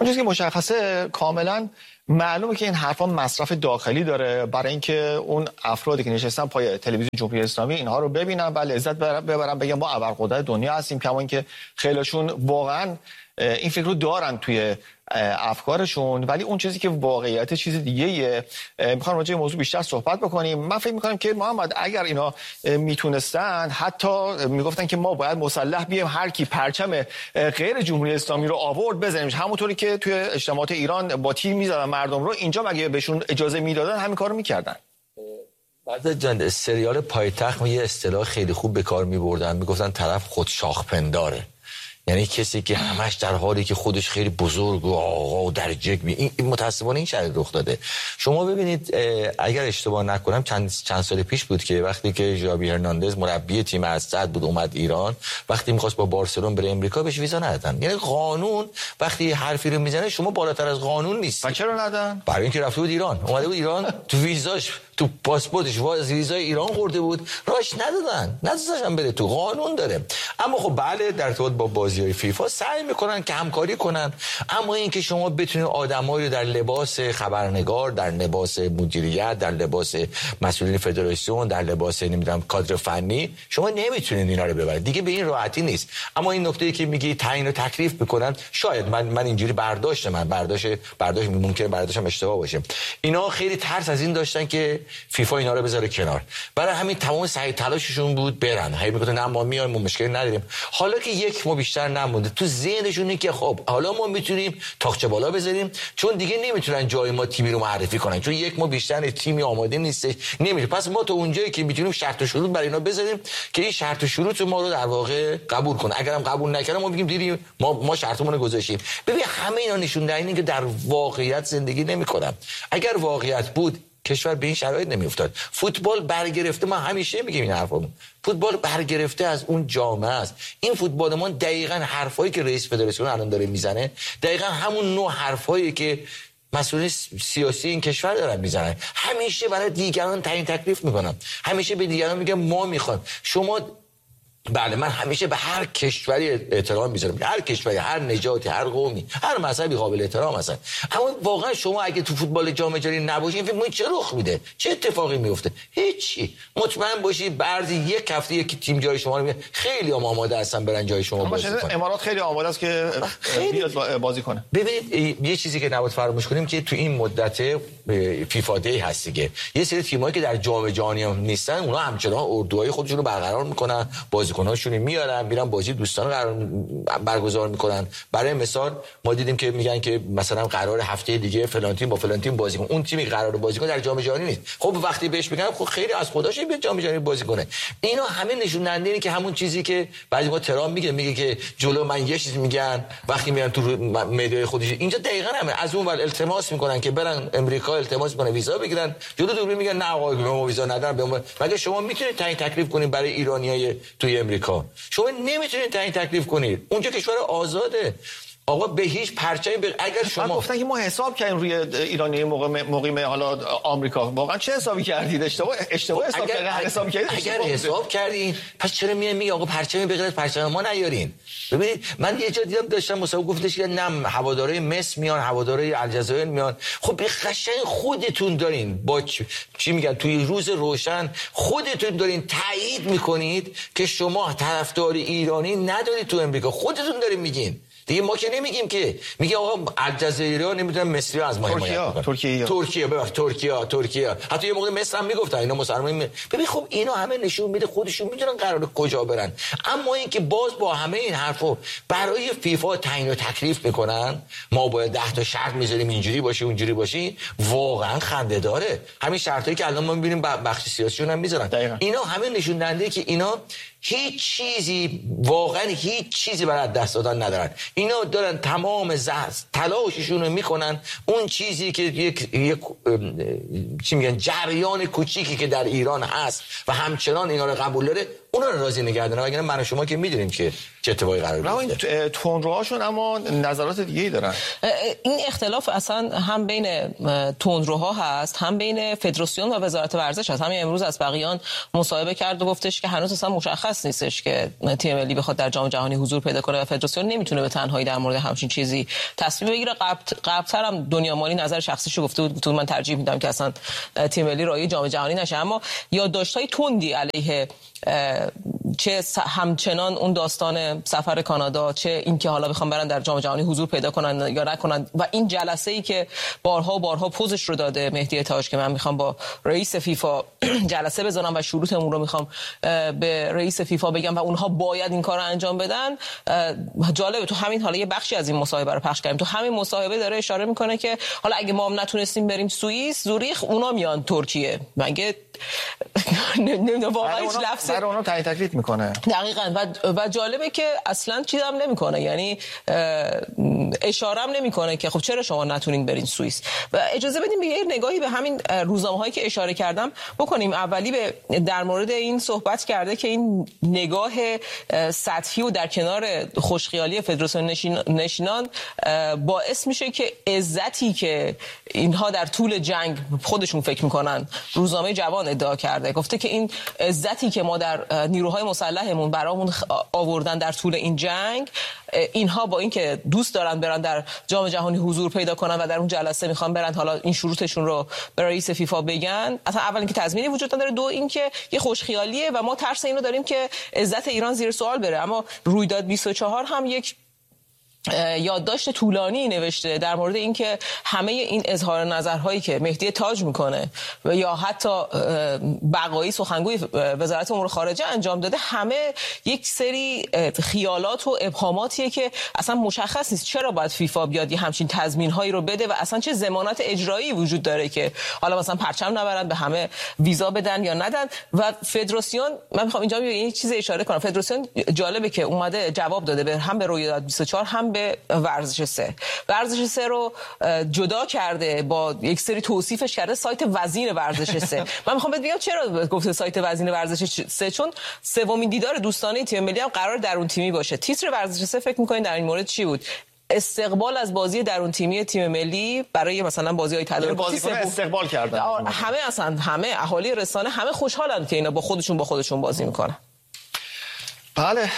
اون چیزی که مشخصه کاملا معلومه که این حرفا مصرف داخلی داره برای اینکه اون افرادی که نشستن پای تلویزیون جمهوری اسلامی اینها رو ببینن و لذت ببرن، بگن ما ابرقدرت دنیا هستیم، کما اینکه خیلیشون واقعا این فکر رو دارن توی افکارشون، ولی اون چیزی که واقعیت چیز دیگه‌ایه. میخوام راجع به موضوع بیشتر صحبت بکنیم. من فکر میکنم که محمد اگر اینا میتونستن حتی میگفتن که ما باید مسلح بیایم، هر کی پرچم غیر جمهوری اسلامی رو آورد بزنیم، همونطوری که توی اجتماعات ایران با تیر میزدن مردم رو، اینجا مگه بهشون اجازه میدادن همین کارو میکردن؟ بعد جان سریال پایتخت یه اصطلاح خیلی خوب به کار میبردن، میگفتن طرف خود شاخپنداره، یعنی کسی که همش در حالی که خودش خیلی بزرگ و آقا و درجه این متاسفانه این شرایط رخ داده. شما ببینید اگر اشتباه نکنم چند سال پیش بود که وقتی که ژاوی هرناندز مربی تیم اسد بود اومد ایران، وقتی می‌خواست با بارسلون بره امریکا بهش ویزا ندادن. یعنی قانون وقتی حرفی رو میزنه شما بالاتر از قانون نیست. چرا ندادن؟ برای اینکه رفته بود ایران، اومده بود ایران، تو ویزاش تو پاسپورتش ویزای ایران خورده بود، راش ندادن بره تو، قانون داره. اما خب بله در ارتباط با بازی‌های فیفا سعی میکنن که همکاری کنن، اما اینکه شما بتونید آدمایی رو در لباس خبرنگار، در لباس مدیریت، در لباس مسئولین فدراسیون، در لباس نمیدونم کادر فنی، شما نمیتونید اینا رو ببرید دیگه، به این راحتی نیست. اما این نکته‌ای که میگی تعیین و تکلیف میکنن، شاید من اینجوری برداشت ممکنه برداشتم اشتباه باشه، اینا خیلی ترس از این داشتن که فیفا اینا رو بذاره کنار، برای همین تمام سعی تلاششون بود برن، هی میگفتن نه ما میایم، ما مشکلی نداریم. حالا که یک ما بیشتر نمونده تو ذهنشونه که خب حالا ما میتونیم تاقچه بالا بذاریم، چون دیگه نمیتونن جای ما تیمی رو معرفی کنن، چون یک ما بیشتر تیمی آماده نیستش، نمیشه. پس ما تا اونجایی که میتونیم شرط و شروط برای اینا بذاریم که این شرط و شروط ما رو در واقع قبول کنه، اگرم قبول نکنه ما میگیم دیدیم ما شرطمون رو گذاشتیم. ببین همه اینا نشون دهنده که در واقعیت زندگی نمیکنن. اگر واقعیت بود کشور به این شرایط نمیافتاد. فوتبال برگرفته، ما همیشه میگیم این حرفو، فوتبال برگرفته از اون جامعه است. این فوتبال ما دقیقاً حرفایی که رئیس فدراسیون الان داره میزنه دقیقاً همون نوع حرفایی که مسئولین سیاسی این کشور دارن میزنن. همیشه برای دیگران تعیین تکلیف میکنن، همیشه به دیگران میگن ما میخوام شما. بله من همیشه به هر کشوری احترام میذارم، هر کشوری، هر نژادی، هر قومی، هر مذهبی قابل احترام هستن، اما واقعا شما اگه تو فوتبال جام جهانی نباشین فکر می‌کنید چه رخ میده، چه اتفاقی میفته؟ هیچی. مطمئن باشید بعد یک هفته یک تیم جای شما رو میاد، خیلی هم آماده هستن برن جای شما بازی کنن. امارات خیلی آماده است که بیاد بازی کنه. ببینید یه چیزی که نباید فراموش کنیم که تو این مدت فیفا دی هست دیگه، یه سری تیمایی که در جام جهانی هم نیستن اونا همچنان اردوهای خودشون رو برقرار میکنن، بازیکن‌هاشون میارن میرن بازی دوستانه برگزار میکنن. برای مثال ما دیدیم که میگن که مثلا قرار هفته دیگه فلان تیم با فلان تیم بازی کنه، اون تیمی که قراره بازی کنه در جام جهانی نیست. خب وقتی بهش میگن خب خیلی از خودش بیاد جام جهانی بازی کنه. اینا همه نشون دهنده اینه که همون چیزی که بعضی ما ترام میگه که جلو من یه چیز میگن، وقتی میان تو مدیای خودش اینجا دقیقاً همه از اون ور التماس میکنن که برن امریکا التماس کنن ویزا بگیرن، جلو دوربین میگن نه آقا ما ویزا ندارن. مگه شما میتونید تعیین تکلیف کنید برای ایرانیای توی امریکا؟ شما نمیتونید تعیین تکلیف کنید، اونجا کشور آزاده. آقا به هیچ پرچمی اگر شما گفتن که ما حساب کردیم روی ایرانی مقیم حالا آمریکا، واقعا چه حسابی کردید؟ اشتباه حساب کردید. حساب کردید اگر حساب کردین پس چرا میگی آقا پرچمی به غیر از پرچم ما نیارین؟ ببینید من یه جا دیدم داشتم مسابقه گفتش که نه هوادارهای مصر میان، هوادارهای الجزایر میان. خب به قشنگ خودتون دارین با چی میگن توی روز روشن خودتون دارین تایید میکنید که شما طرفدار ایرانی ندارید تو امریکا، خودتون دارین میگین دیگه. ما که نمیگیم که میگه آقا الجزایری‌ها نمیدونم مصری‌ها از ما حمایت میکنن، ترکیه حتی یه موقع مصر هم میگفتن اینا مسلمان. ببین خب اینا همه نشون میده خودشون میدونن قراره کجا برن. اما اینکه باز با همه این حرفا برای فیفا تعیین و تکلیف میکنن، ما باید 10 تا شرط میذاریم اینجوری باشه اونجوری باشه، واقعا خنده داره. همین شرطایی که الان ما میبینیم بخش سیاسیون هم میذارن، اینا همه نشون دهنده که اینا هیچ چیزی، واقعا هیچ چیزی برای دست دادن ندارن. اینا دارن تمام تلاششون رو میکنن اون چیزی که یک چی میگن جریان کوچیکی که در ایران هست و همچنان اینا رو قبول داره اونا رو راضی نگه دارن، وگرنه من و شما که میدونیم که چه اتفاقی قرار بیفته. این تندروهاشون اما نظرات دیگه‌ای دارن. این اختلاف اصلا هم بین تندروها هست، هم بین فدراسیون و وزارت ورزش هست. همین امروز از بقیان مصاحبه کرد و گفتش که هنوز اصلا مشخص نیستش که تیم ملی بخواد در جام جهانی حضور پیدا کنه و فدراسیون نمیتونه به تنهایی در مورد همچین چیزی تصمیم بگیره. قبل‌تر هم دنیا مالی نظر شخصیشو گفته بود، من ترجیح میدم که اصلا تیم ملی راهی جام جهانی نشه. اما یادداشت‌های تندی علیه چه همچنان اون داستان سفر کانادا، چه این که حالا بخوام برن در جام جهانی حضور پیدا کنن یا نکنن، و این جلسه‌ای که بارها پوزش رو داده مهدی تاج که من میخوام با رئیس فیفا جلسه بزنم و شروطمون رو میخوام به رئیس فیفا بگم و اونها باید این کار رو انجام بدن. جالبه تو همین حالا یه بخشی از این مصاحبه رو پخش کردیم، تو همین مصاحبه داره اشاره میکنه که حالا اگه ما هم نتونستیم بریم سوئیس، زوریخ، اونا میان ترکیه. مگه واقعا هیچ لفظی برای اونا تعیین تکلیف میکنه. دقیقاً. و جالبه که اصلا چیزی هم نمیکنه، یعنی اشاره هم نمیکنه که خب چرا شما نتونین برین سوئیس. و اجازه بدیم یه نگاهی به همین روزنامه‌هایی که اشاره کردم بکنیم. اولی در مورد این صحبت کرده که این نگاه سطحی و در کنار خوشخیالی فدراسیون نشینان باعث میشه که عزتی که اینها در طول جنگ خودشون فکر میکنن، روزنامه جوان ادعا کرده، گفته که این عزتی که ما در نیروهای مسلحمون برامون آوردن در طول این جنگ، اینها با اینکه دوست دارن برن در جام جهانی حضور پیدا کنن و در اون جلسه میخوان برن حالا این شروطشون رو به رئیس فیفا بگن، اصلا اول اینکه تضمینی وجود نداره، دو اینکه یه خوشخیالیه و ما ترس اینو داریم که عزت ایران زیر سوال بره. اما رویداد 24 هم یک یادداشت طولانی نوشته در مورد اینکه همه این اظهار نظرهایی که مهدی تاج میکنه و یا حتی بقایی سخنگوی وزارت امور خارجه انجام داده، همه یک سری خیالات و ابهاماتیه که اصلا مشخص نیست چرا باید فیفا بیاد یه همچین تضمین‌هایی رو بده و اصلا چه ضمانت اجرایی وجود داره که حالا مثلا پرچم نبرن، به همه ویزا بدن یا ندن. و فدراسیون، من میخوام اینجا یه چیز اشاره کنم، فدراسیون جالبه که اومده جواب داده هم به رویداد 24 هم به ورزش 3. ورزش 3 رو جدا کرده، با یک سری توصیفش کرده سایت وزیر ورزش 3. من میخوام بهت بگم چرا گفته سایت وزیر ورزش 3، چون سومین دیدار دوستانه تیم ملی هم قرار درون تیمی باشه. تیتر ورزش 3 فکر می‌کنین در این مورد چی بود؟ استقبال از بازی درون تیمی تیم ملی برای مثلا بازی‌های تدارکاتی استقبال کردن. همه اهالی رسانه همه خوشحالن که اینا با خودشون بازی میکنن. بله،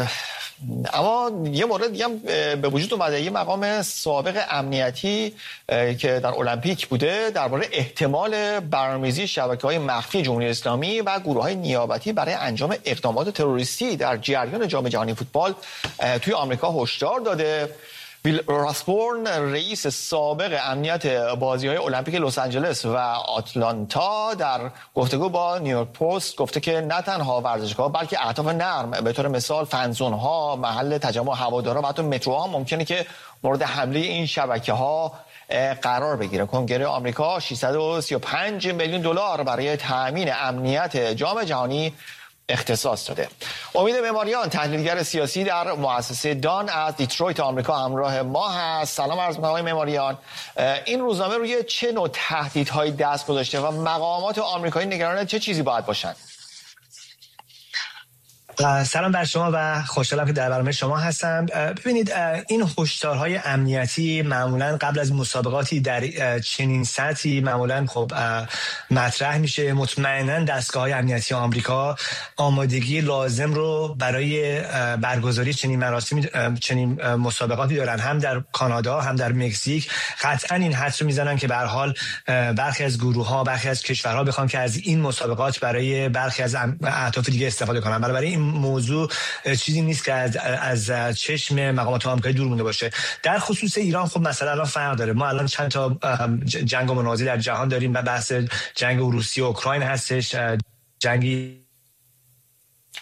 اما یه مورد دیگه به وجود اومده، یه مقام سابق امنیتی که در المپیک بوده درباره احتمال برنامه‌ریزی شبکه‌های مخفی جمهوری اسلامی و گروه‌های نیابتی برای انجام اقدامات تروریستی در جریان جام جهانی فوتبال توی آمریکا هشدار داده. بیل راسبورن، رئیس سابق امنیت بازی‌های المپیک لس آنجلس و آتلانتا، در گفتگو با نیویورک پست گفته که نه تنها ورزشگاه بلکه اهداف نرم به طور مثال فنزون‌ها، محل تجمع هواداران و حتی متروها ممکنه که مورد حمله این شبکه‌ها قرار بگیره. کنگره آمریکا 635 میلیون دلار برای تأمین امنیت جام جهانی اختصاص داده. امید معماریان، تحلیلگر سیاسی در مؤسسه دان از دیترویت آمریکا همراه ما هست. سلام عرض می‌کنم آقای معماریان. این روزنامه روی چه نوع تهدیدهایی دست گذاشته و مقامات آمریکایی نگران چه چیزی باید باشند؟ سلام بر شما و خوشحالم که در برنامه شما هستم. ببینید، این هشدارهای امنیتی معمولا قبل از مسابقاتی در چنین سطحی معمولا خب مطرح میشه. مطمئنا دستگاه‌های امنیتی آمریکا آمادگی لازم رو برای برگزاری چنین مراسمی، چنین مسابقاتی دارن، هم در کانادا هم در مکزیک. قطعا این حدس رو میزنن که به هر حال برخی از گروه‌ها، برخی از کشورها بخوان که از این مسابقات برای برخی از اهداف دیگه استفاده کنن. برای این موضوع چیزی نیست که از چشم مقامات آمریکایی دور مونده باشه. در خصوص ایران خب مسئله الان فرق داره. ما الان چند تا جنگ و منازعه در جهان داریم و بحث جنگ روسیه و اوکراین هستش، جنگی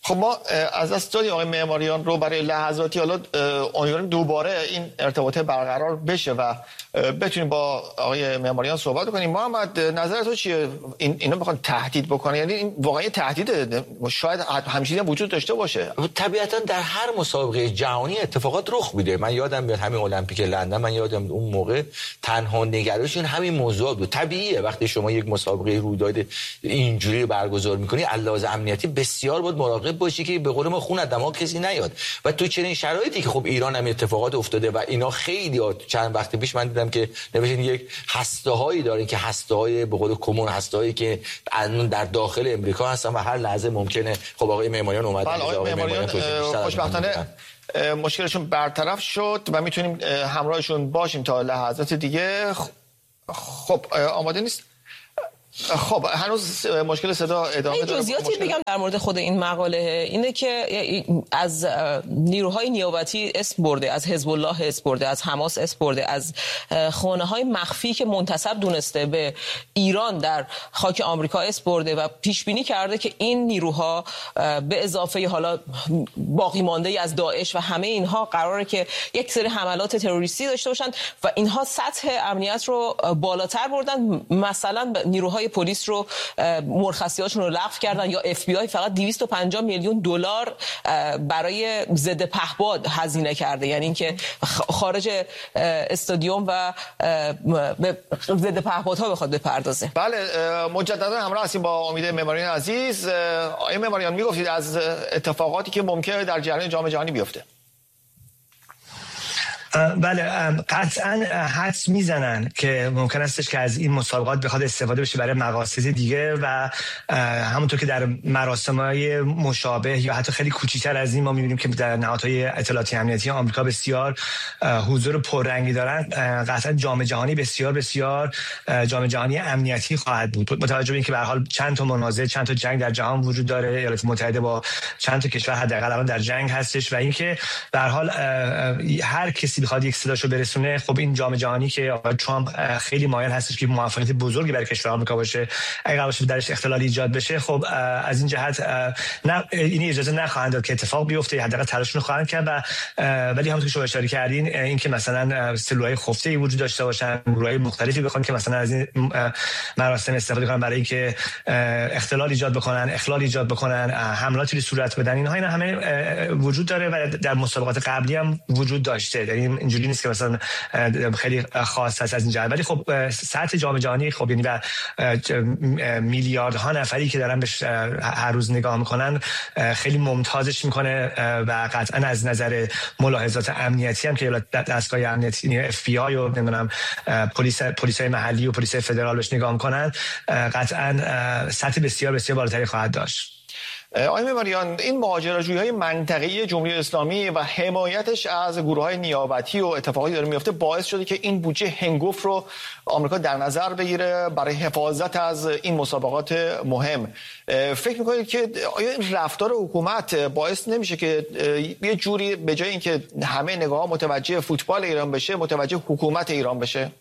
خب ما از دست دادیم آقای معماریان رو برای لحظاتی. حالا امیدواریم دوباره این ارتباط برقرار بشه و بتونیم با آقای معماریان صحبت کنیم. محمد نظر تو چیه؟ اینا میخوان تهدید بکنه، یعنی این واقعا تهدیده؟ شاید همیشه وجود داشته باشه. طبیعتا در هر مسابقه جهانی اتفاقات رخ میده. من یادم میاد همین المپیک لندن، من یادم اون موقع تنها نگرانشون همین موضوع بود. طبیعیه وقتی شما یک مسابقه رویداد اینجوری برگزار میکنی علاوه امنیتی بسیار باید مراقب باشی که به قول ما خون از دماغ کسی نیاد. و تو چنین شرایطی که خب ایران هم اتفاقات افتاده و اینا خیلی چند وقت پیش من دیدم که نوشتن یک هسته‌هایی دارن که هسته‌های به قول کمون، هسته‌هایی که در داخل امریکا هستن و هر لحظه ممکنه. خب آقای معماریان اومدن. آقای معماریان خوشبختانه مشکلشون برطرف شد و میتونیم همراهشون باشیم تا لحظات دیگه. خب آماده نیست؟ خب هنوز مشکل صدا ادامه داره. جزئیاتی بگم در مورد خود این مقاله اینه که از نیروهای نیابتی اسم برده، از حزب الله اسم برده، از حماس اسم برده، از خانه‌های مخفی که منتسب دونسته به ایران در خاک آمریکا اسم برده و پیش بینی کرده که این نیروها به اضافه حالا باقی مانده از داعش و همه اینها قراره که یک سری حملات تروریستی داشته باشن و اینها سطح امنیت رو بالاتر بردن. مثلا نیروهای پلیس رو مرخصی‌هاشون رو لغو کردن یا اف بی آی فقط 250 میلیون دلار برای ضد پهپاد هزینه کرده، یعنی اینکه خارج استادیوم و ضد پهپادها بخواد بپردازه. بله مجددا همراه هستیم با امید معماریان عزیز. آقای معماریان میگفتید از اتفاقاتی که ممکنه در جریان جام جهانی بیفته. بله قطعا حدس میزنن که ممکن استش که از این مسابقات بخواد استفاده بشه برای مقاصد دیگه و همونطور که در مراسم‌های مشابه یا حتی خیلی کوچیک‌تر از این ما می‌بینیم که در نهادهای اطلاعاتی امنیتی آمریکا بسیار حضور پررنگی دارن. قطعا جام جهانی بسیار بسیار جام جهانی امنیتی خواهد بود. متوجه به اینکه به هر حال چند تا منازعه، چند تا جنگ در جهان وجود داره، ایالات متحده با چند تا کشور حداقل الان در جنگ هستش و اینکه به هر حال هر کسی بخواد یک صداشو برسونه. خب این جام جهانی که آقای ترامپ خیلی مایل هستش که موفقیت بزرگی برای کشور آمریکا باشه، اگر باشه درش اختلال ایجاد بشه، خب از این جهت نه این اجازه نخواهند داد که اتفاق بیفته، حداقل تلاششون خواهند کرد. و ولی همونطور که شما اشاره کردین این که مثلا سلولهای خفته‌ای وجود داشته باشن، گروه‌های مختلفی بخوان که مثلا از این مراسم استفاده کنن برای اینکه اختلال ایجاد بکنن، اخلال ایجاد بکنن، حملاتی صورت بدن، اینها همه وجود داره و در مسابقات قبلی هم وجود داشته. یعنی اینجوری نیست که مثلا خیلی خاص هست از این جهت. ولی خب سطح جام جهانی خب یعنی و میلیاردها نفری که دارن بهش هر روز نگاه میکنن خیلی ممتازش میکنه و قطعا از نظر ملاحظات امنیتی هم که دستگاه امنیتی اف بی آی و نمیدونم پلیسای محلی و پلیسای فدرال بهش نگاه میکنن، قطعا سطح بسیار بسیار بالاتری خواهد داشت. آقای معماریان این ماجراجویی‌های منطقه‌ای جمهوری اسلامی و حمایتش از گروه‌های نیابتی و اتفاقاتی داره میفته باعث شده که این بودجه هنگفت رو آمریکا در نظر بگیره برای حفاظت از این مسابقات مهم. فکر می‌کنید که آیا این رفتار حکومت باعث نمیشه که یه جوری به جای اینکه همه نگاه‌ها متوجه فوتبال ایران بشه متوجه حکومت ایران بشه؟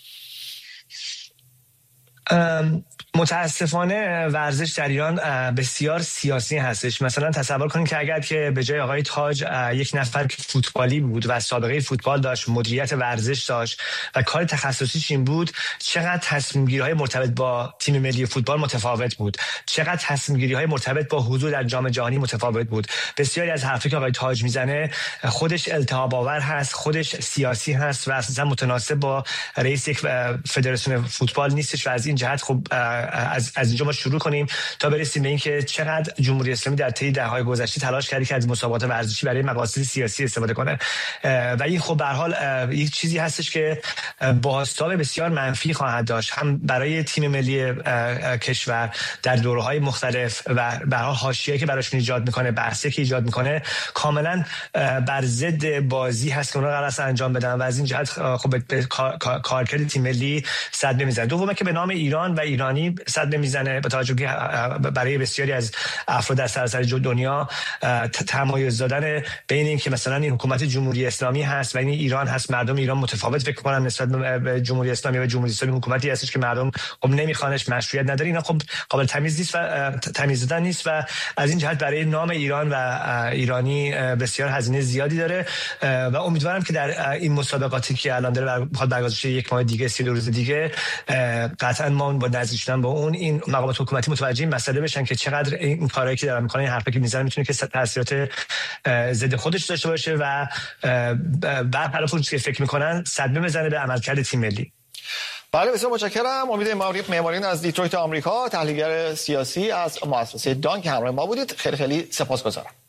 متاسفانه ورزش در ایران بسیار سیاسی هستش. مثلا تصور کنید که اگر که به جای آقای تاج یک نفر که فوتبالی بود و سابقه فوتبال داشت، مدیریت ورزش داشت و کار تخصصیش این بود، چقدر تصمیم گیری های مرتبط با تیم ملی فوتبال متفاوت بود، چقدر تصمیم گیری های مرتبط با حضور در جام جهانی متفاوت بود. بسیاری از حرفی که آقای تاج میزنه خودش التهاب آور هست، خودش سیاسی هست و اصلا متناسب با رئیس یک فدراسیون فوتبال نیستش. و از این جهت خب از اینجا ما شروع کنیم تا برسیم به این که چقدر جمهوری اسلامی در طی دهه‌های گذشته تلاش کرده که از مسابقات ورزشی برای مقاصد سیاسی استفاده کنه و این خب به هر حال یک چیزی هستش که بازتاب بسیار منفی خواهد داشت، هم برای تیم ملی کشور در دوره‌های مختلف و به هر حال حاشیه‌ای که براشون ایجاد میکنه، بحثی که ایجاد میکنه کاملا بر ضد بازی هست که اونها قرار انجام بدن و از این جهت خب به کارکرد تیم ملی صدمه میزنه. دومه که به نام ایران و ایرانی صدمه میزنه، با توجه که برای بسیاری از افراد در سراسر دنیا تمایز دادن بین این که مثلا این حکومت جمهوری اسلامی هست و این ایران هست، مردم ایران متفاوت فکر کنن نسبت به جمهوری اسلامی و جمهوری اسلامی حکومتی هستش که مردم خب نمیخوانش، مشروعیت نداره، اینا خب قابل تمیز نیست و تمیز دادن نیست و از این جهت برای نام ایران و ایرانی بسیار هزینه زیادی داره و امیدوارم که در این مسابقاتی که الان داره برگزار یک ماه دیگه 32 روز دیگه قطعا ما با نزدیک شدن با اون این مقامات حکومتی متوجه این مسئله بشن که چقدر این کارهایی که دارن میکنن، این حرفی که میزنن میتونه که تاثیرات ضد خودش داشته باشه و برخلاف اون چیزی که فکر میکنن صدمه بزنه به عملکرد تیم ملی. بله بسیار متشکرم. امید معماری از دیترویت آمریکا، تحلیلگر سیاسی از مؤسسه دان که همراه ما بودید. خیلی خیلی سپاسگزارم.